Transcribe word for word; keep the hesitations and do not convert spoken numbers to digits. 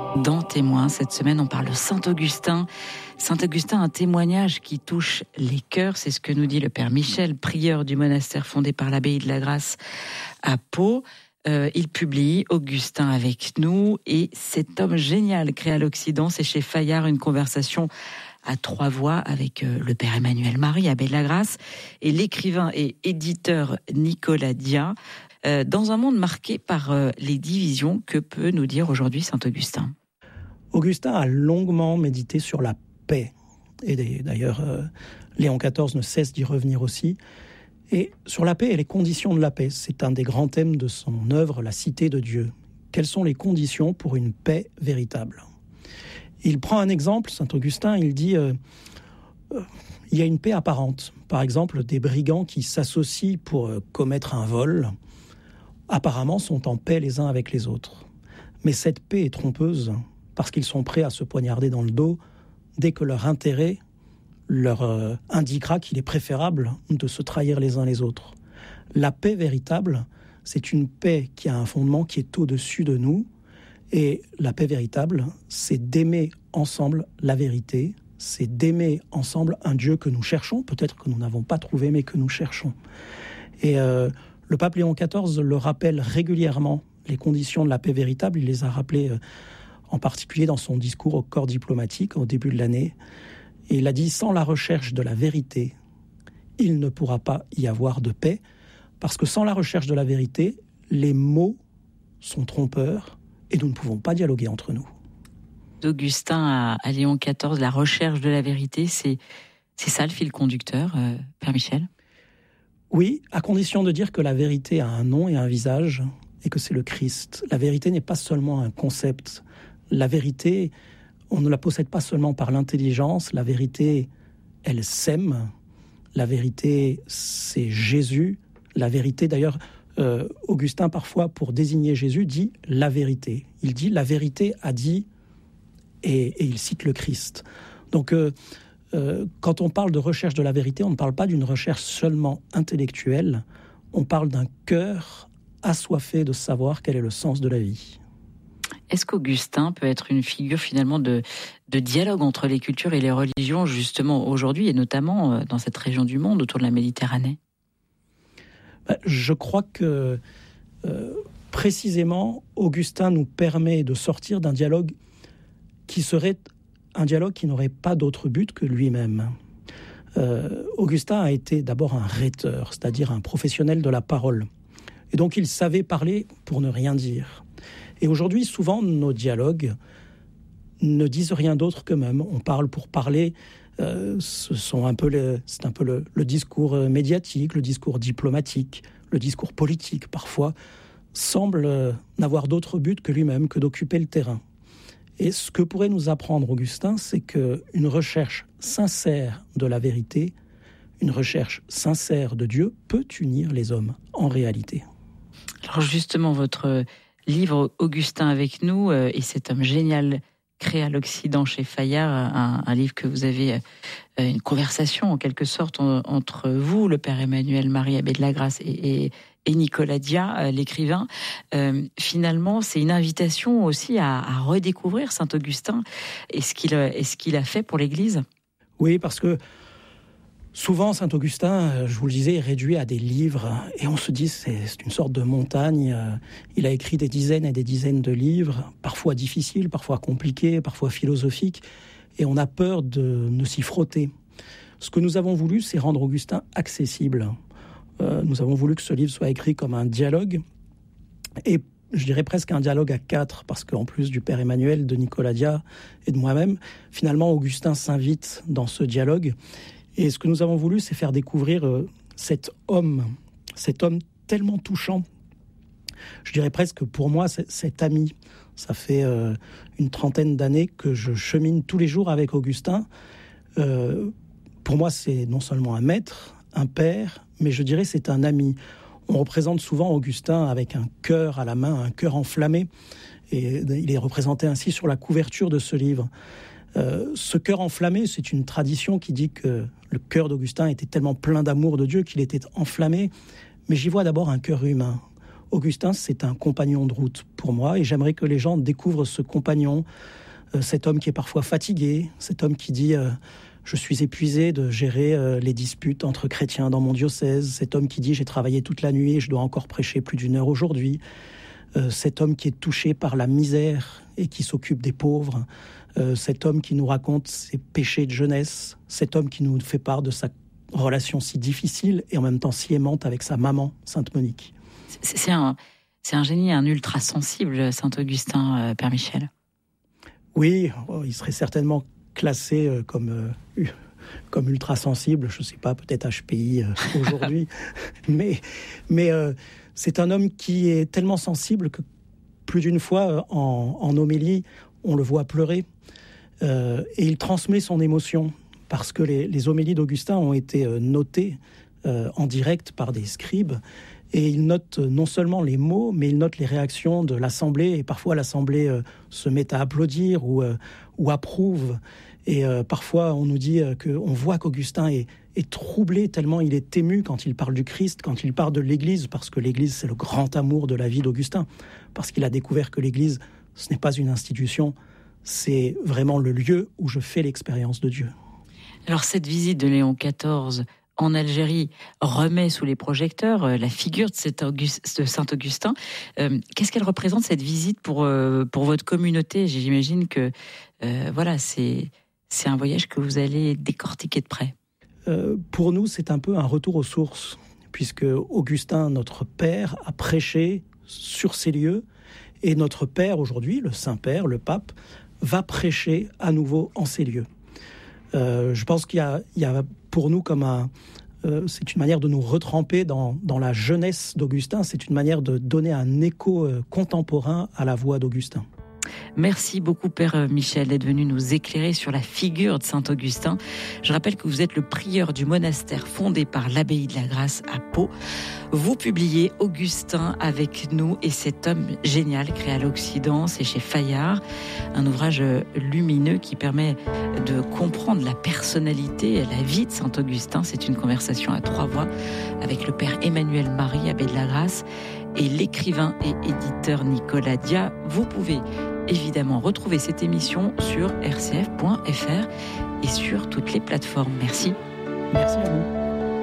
Dans Témoins, cette semaine, on parle de Saint-Augustin. Saint-Augustin, un témoignage qui touche les cœurs, c'est ce que nous dit le père Michel, prieur du monastère fondé par l'abbaye de la Grâce à Pau. Euh, il publie Augustin avec nous et cet homme génial créé à l'Occident, c'est chez Fayard, une conversation à trois voix avec euh, le père Emmanuel Marie, abbé de la Grâce, et l'écrivain et éditeur Nicolas Dia, euh, dans un monde marqué par euh, les divisions. Que peut nous dire aujourd'hui Saint-Augustin ? Augustin a longuement médité sur la paix. Et d'ailleurs, euh, Léon quatorze ne cesse d'y revenir aussi. Et sur la paix et les conditions de la paix, c'est un des grands thèmes de son œuvre, La Cité de Dieu. Quelles sont les conditions pour une paix véritable ? Il prend un exemple, Saint-Augustin, il dit euh, euh, il y a une paix apparente. Par exemple, des brigands qui s'associent pour euh, commettre un vol, apparemment sont en paix les uns avec les autres. Mais cette paix est trompeuse, parce qu'ils sont prêts à se poignarder dans le dos dès que leur intérêt leur euh, indiquera qu'il est préférable de se trahir les uns les autres. La paix véritable, c'est une paix qui a un fondement qui est au-dessus de nous, et la paix véritable, c'est d'aimer ensemble la vérité, c'est d'aimer ensemble un Dieu que nous cherchons, peut-être que nous n'avons pas trouvé, mais que nous cherchons. Et euh, le pape Léon quatorze le rappelle régulièrement, les conditions de la paix véritable, il les a rappelées euh, en particulier dans son discours au corps diplomatique au début de l'année. Et il a dit « Sans la recherche de la vérité, il ne pourra pas y avoir de paix, parce que sans la recherche de la vérité, les mots sont trompeurs et nous ne pouvons pas dialoguer entre nous. » D'Augustin à, à Léon quatorze, la recherche de la vérité, c'est, c'est ça le fil conducteur, euh, Père Michel ? Oui, à condition de dire que la vérité a un nom et un visage, et que c'est le Christ. La vérité n'est pas seulement un concept. La vérité, on ne la possède pas seulement par l'intelligence. La vérité, elle sème. La vérité, c'est Jésus. La vérité, d'ailleurs, euh, Augustin, parfois, pour désigner Jésus, dit « la vérité ». Il dit « la vérité a dit » et, et il cite le Christ. Donc, euh, euh, quand on parle de recherche de la vérité, on ne parle pas d'une recherche seulement intellectuelle. On parle d'un cœur assoiffé de savoir quel est le sens de la vie. Est-ce qu'Augustin peut être une figure finalement de, de dialogue entre les cultures et les religions justement aujourd'hui et notamment dans cette région du monde autour de la Méditerranée ? Je crois que euh, précisément Augustin nous permet de sortir d'un dialogue qui serait un dialogue qui n'aurait pas d'autre but que lui-même. Euh, Augustin a été d'abord un rhéteur, c'est-à-dire un professionnel de la parole. Et donc il savait parler pour ne rien dire. Et aujourd'hui, souvent, nos dialogues ne disent rien d'autre qu'eux-mêmes. On parle pour parler. Euh, ce sont un peu le, c'est un peu le, le discours médiatique, le discours diplomatique, le discours politique, parfois, semble euh, n'avoir d'autre but que lui-même, que d'occuper le terrain. Et ce que pourrait nous apprendre Augustin, c'est qu'une recherche sincère de la vérité, une recherche sincère de Dieu peut unir les hommes en réalité. Alors justement, votre livre Augustin avec nous euh, et cet homme génial créé à l'Occident chez Fayard, un, un livre que vous avez, euh, une conversation en quelque sorte en, entre vous, le père Emmanuel Marie, abbé de la Grâce, et, et, et Nicolas Dia, euh, l'écrivain. Euh, finalement, c'est une invitation aussi à, à redécouvrir Saint-Augustin et ce qu'il, et ce qu'il a fait pour l'Église. Oui, parce que souvent, Saint-Augustin, je vous le disais, est réduit à des livres et on se dit c'est, c'est une sorte de montagne. Il a écrit des dizaines et des dizaines de livres, parfois difficiles, parfois compliqués, parfois philosophiques, et on a peur de ne s'y frotter. Ce que nous avons voulu, c'est rendre Augustin accessible. Euh, nous avons voulu que ce livre soit écrit comme un dialogue, et je dirais presque un dialogue à quatre, parce qu'en plus du père Emmanuel, de Nicolas Dia et de moi-même, finalement, Augustin s'invite dans ce dialogue. Et ce que nous avons voulu, c'est faire découvrir euh, cet homme, cet homme tellement touchant. Je dirais presque pour moi, c'est, cet ami. Ça fait euh, une trentaine d'années que je chemine tous les jours avec Augustin. Euh, pour moi, c'est non seulement un maître, un père, mais je dirais c'est un ami. On représente souvent Augustin avec un cœur à la main, un cœur enflammé. Et il est représenté ainsi sur la couverture de ce livre. Euh, ce cœur enflammé, c'est une tradition qui dit que le cœur d'Augustin était tellement plein d'amour de Dieu qu'il était enflammé. Mais j'y vois d'abord un cœur humain. Augustin, c'est un compagnon de route pour moi, et j'aimerais que les gens découvrent ce compagnon, euh, cet homme qui est parfois fatigué, cet homme qui dit euh, « je suis épuisé de gérer euh, les disputes entre chrétiens dans mon diocèse », cet homme qui dit « j'ai travaillé toute la nuit et je dois encore prêcher plus d'une heure aujourd'hui », euh, cet homme qui est touché par la misère et qui s'occupe des pauvres, euh, cet homme qui nous raconte ses péchés de jeunesse, cet homme qui nous fait part de sa relation si difficile et en même temps si aimante avec sa maman, Sainte Monique. C'est un, c'est un génie, un ultra sensible, Saint-Augustin, euh, Père Michel. Oui, il serait certainement classé euh, comme, euh, comme ultra sensible, je ne sais pas, peut-être H P I euh, aujourd'hui, mais, mais euh, c'est un homme qui est tellement sensible que plus d'une fois euh, en, en homélie, on le voit pleurer euh, et il transmet son émotion. Parce que les, les homélies d'Augustin ont été euh, notées euh, en direct par des scribes, et ils notent non seulement les mots, mais ils notent les réactions de l'Assemblée, et parfois l'Assemblée euh, se met à applaudir ou, euh, ou approuve, et euh, parfois on nous dit euh, qu'on voit qu'Augustin est, est troublé tellement il est ému quand il parle du Christ, quand il parle de l'Église, parce que l'Église c'est le grand amour de la vie d'Augustin, parce qu'il a découvert que l'Église ce n'est pas une institution, c'est vraiment le lieu où je fais l'expérience de Dieu. Alors cette visite de Léon quatorze en Algérie remet sous les projecteurs euh, la figure de, cet Auguste, de Saint-Augustin. Euh, qu'est-ce qu'elle représente cette visite pour, euh, pour votre communauté ? J'imagine que euh, voilà, c'est, c'est un voyage que vous allez décortiquer de près. Euh, pour nous, c'est un peu un retour aux sources, puisque Augustin, notre père, a prêché sur ces lieux, et notre père aujourd'hui, le Saint-Père, le pape, va prêcher à nouveau en ces lieux. Euh, je pense qu'il y a, il y a pour nous comme un... Euh, c'est une manière de nous retremper dans, dans la jeunesse d'Augustin. C'est une manière de donner un écho euh, contemporain à la voix d'Augustin. Merci beaucoup, Père Michel, d'être venu nous éclairer sur la figure de Saint-Augustin. Je rappelle que vous êtes le prieur du monastère fondé par l'abbaye de la Grâce à Pau. Vous publiez Augustin avec nous et cet homme génial créé à l'Occident, c'est chez Fayard, un ouvrage lumineux qui permet de comprendre la personnalité et la vie de Saint-Augustin. C'est une conversation à trois voix avec le Père Emmanuel Marie, abbé de la Grâce, et l'écrivain et éditeur Nicolas Dia. Vous pouvez évidemment retrouver cette émission sur r c f point f r et sur toutes les plateformes. Merci. Merci à vous.